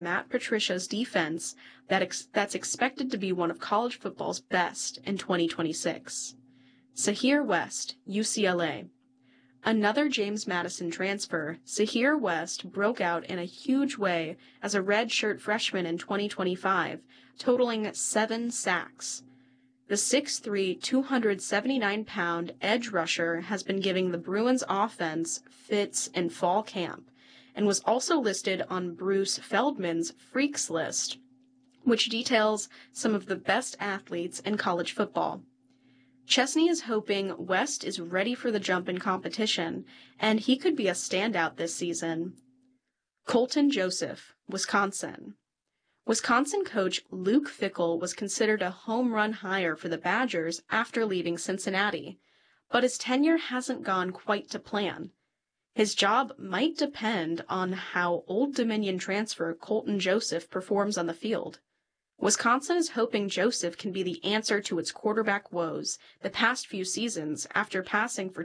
Matt Patricia's defense that's expected to be one of college football's best in 2026. Sahir West, UCLA. Another James Madison transfer, Sahir West broke out in a huge way as a redshirt freshman in 2025, totaling 7 sacks. The 6'3", 279-pound edge rusher has been giving the Bruins offense fits in fall camp, and was also listed on Bruce Feldman's Freaks list, which details some of the best athletes in college football. Chesney is hoping West is ready for the jump in competition, and he could be a standout this season. Colton Joseph, Wisconsin. Wisconsin coach Luke Fickell was considered a home run hire for the Badgers after leaving Cincinnati, but his tenure hasn't gone quite to plan. His job might depend on how Old Dominion transfer Colton Joseph performs on the field. Wisconsin is hoping Joseph can be the answer to its quarterback woes the past few seasons after passing for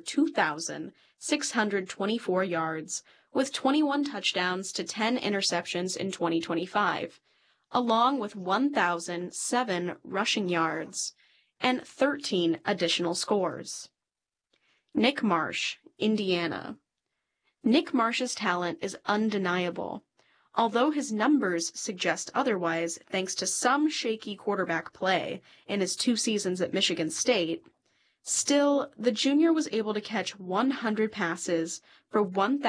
2,624 yards, with 21 touchdowns to 10 interceptions in 2025, along with 1,007 rushing yards and 13 additional scores. Nick Marsh, Indiana. Nick Marsh's talent is undeniable, although his numbers suggest otherwise thanks to some shaky quarterback play in his 2 seasons at Michigan State. Still, the junior was able to catch 100 passes for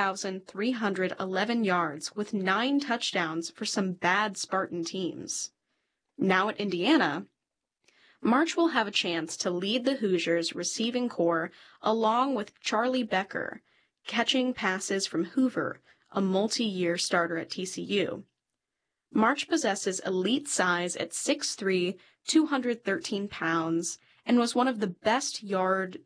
1,311 yards with 9 touchdowns for some bad Spartan teams. Now at Indiana, March will have a chance to lead the Hoosiers' receiving corps along with Charlie Becker, catching passes from Hoover, a multi-year starter at TCU. March possesses elite size at 6'3", 213 pounds, and was one of the best yards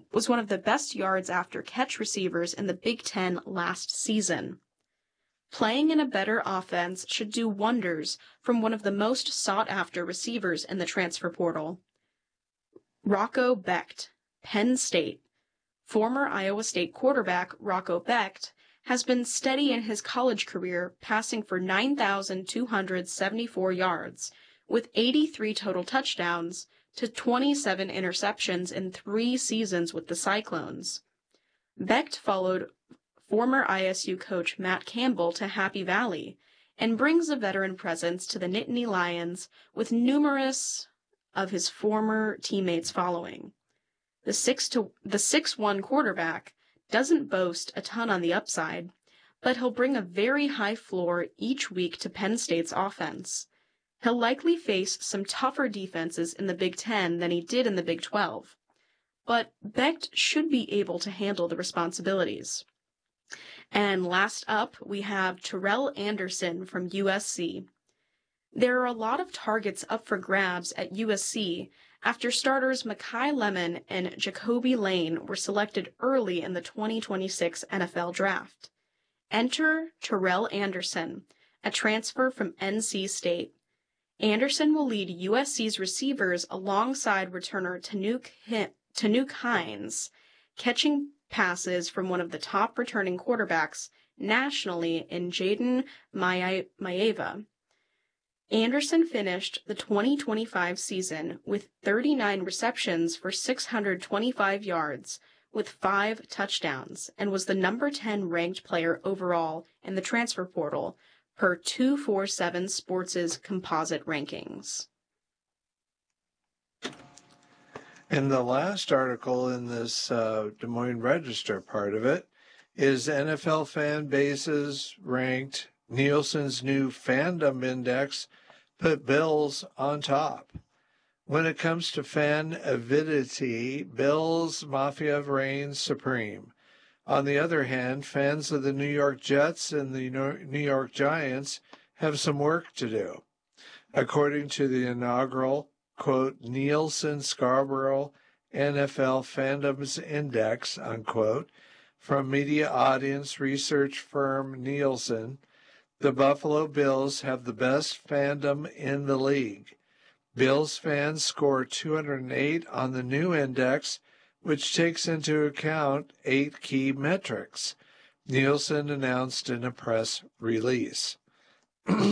after catch receivers in the Big Ten last season. Playing in a better offense should do wonders from one of the most sought-after receivers in the transfer portal. Rocco Becht, Penn State. Former Iowa State quarterback Rocco Becht has been steady in his college career, passing for 9,274 yards, with 83 total touchdowns to 27 interceptions in 3 seasons with the Cyclones. Becht followed former ISU coach Matt Campbell to Happy Valley and brings a veteran presence to the Nittany Lions with numerous of his former teammates following. The 6'1" quarterback doesn't boast a ton on the upside, but he'll bring a very high floor each week to Penn State's offense. He'll likely face some tougher defenses in the Big Ten than he did in the Big 12, but Becht should be able to handle the responsibilities. And last up, we have Terrell Anderson from USC. There are a lot of targets up for grabs at USC after starters Makai Lemon and Jacoby Lane were selected early in the 2026 NFL Draft. Enter Terrell Anderson, a transfer from NC State. Anderson will lead USC's receivers alongside returner Tanuk Hines, catching passes from one of the top returning quarterbacks nationally in Jaden Maeva. Anderson finished the 2025 season with 39 receptions for 625 yards with 5 touchdowns and was the number 10 ranked player overall in the transfer portal per 247 Sports' composite rankings. And the last article in this Des Moines Register part of it is NFL fan bases ranked. Nielsen's new fandom index put Bills on top. When it comes to fan avidity, Bills Mafia reigns supreme. On the other hand, fans of the New York Jets and the New York Giants have some work to do. According to the inaugural, quote, Nielsen Scarborough NFL Fandoms Index, unquote, from media audience research firm Nielsen, the Buffalo Bills have the best fandom in the league. Bills fans score 208 on the new index, which takes into account 8 key metrics, Nielsen announced in a press release.